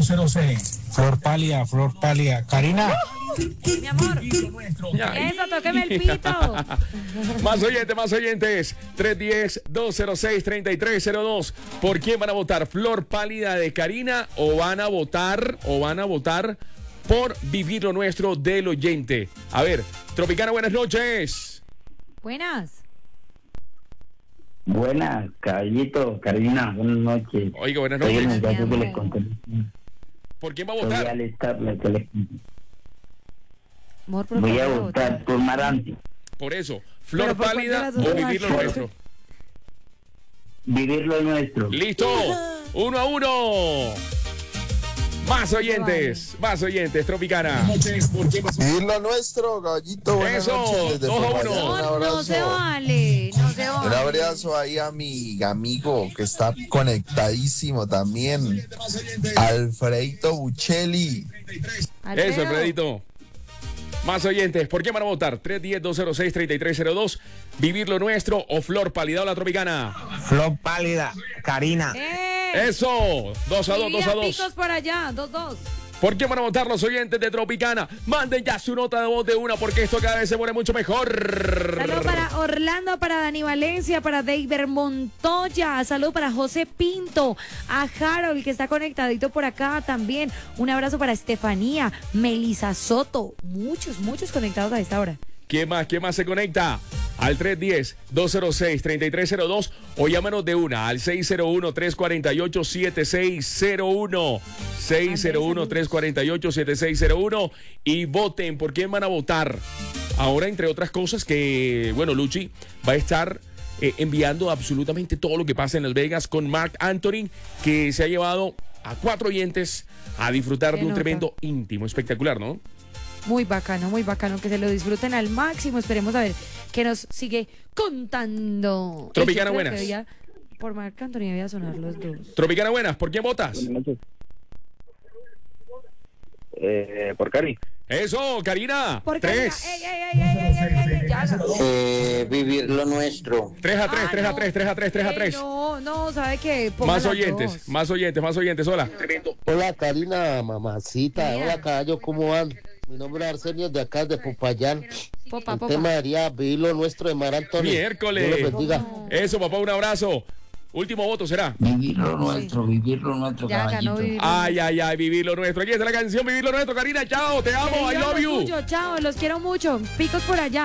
206. Flor pálida. Karina. Mi amor. Eso, tóqueme el pito. Más oyentes. 310-206-3302. ¿Por quién van a votar? ¿Flor pálida de Karina o van a votar por Vivir lo Nuestro del oyente? A ver, Tropicana, buenas noches. Buenas. Buenas, Caballito, Karina, buenas noches. Oiga, buenas Soy el noches. muchacho que les conté. ¿Por quién va a Soy votar? Alex Tapia, que les conté. Amor, ¿por Voy qué a vas votar por Marante. Por eso, Flor Pero ¿por cuál de pálida las dos o vas? Vivir lo Nuestro. Vivir lo nuestro. Listo, 1-1. Más oyentes, Tropicana. Vivir lo nuestro, Caballito. Buenas Eso, noches. Desde 2-1. Popayán, un No, no se abrazo. vale. Un abrazo ahí a mi amigo que está conectadísimo también, Alfredito Buccelli. Eso, Alfredito. Más oyentes, ¿por qué van a votar? 310-206-3302. Vivir lo Nuestro o Flor pálida o la Tropicana. Flor pálida. Karina. Eso, 2-2, Vivía 2-2. Picos por allá, 2-2. ¿Por qué van a votar los oyentes de Tropicana? Manden ya su nota de voz de una porque esto cada vez se pone mucho mejor. Saludos para Orlando, para Dani Valencia, para Deiber Montoya. Saludos para José Pinto, a Harold que está conectadito por acá también. Un abrazo para Estefanía, Melisa Soto. Muchos conectados a esta hora. ¿Quién más se conecta? Al 310-206-3302 o llámanos de una al 601-348-7601. 601-348-7601 y voten. ¿Por quién van a votar? Ahora, entre otras cosas que, bueno, Luchi va a estar enviando absolutamente todo lo que pasa en Las Vegas con Marc Anthony, que se ha llevado a 4 oyentes a disfrutar de un tremendo íntimo. Espectacular, ¿no? Muy bacano, que se lo disfruten al máximo. Esperemos a ver qué nos sigue contando. Tropicana, Yo creo buenas. que por Marc Anthony voy a sonar los dos. Tropicana, buenas. ¿Por quién votas? Buenas noches. Por Cari. Eso, Karina. ¿Por qué? 3. Ey, ya no. Vivir lo nuestro. 3-3. No, ¿sabe qué? Ponga Más las oyentes, dos. más oyentes. Hola. Hola Karina, mamacita. Mira. Hola caballo, ¿cómo van? Mi nombre es Arsenio de acá de Popayán. Popa. El tema sería Vivir lo Nuestro de Mar Antonio. Miércoles. Dios los bendiga. Eso, papá, un abrazo. Último voto será. Vivir lo nuestro, Ya ganó Vivir lo Ay, Vivir lo Nuestro. Aquí está la canción Vivir lo Nuestro. Karina, chao, te amo, I love you. Chao, los quiero mucho. Picos por allá.